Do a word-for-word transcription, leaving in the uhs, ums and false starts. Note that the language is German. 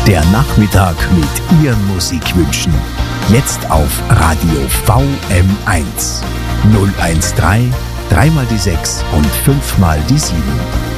Der Nachmittag mit Ihren Musikwünschen. Jetzt auf Radio V M eins. null eins drei, drei mal die sechs und fünf mal die sieben.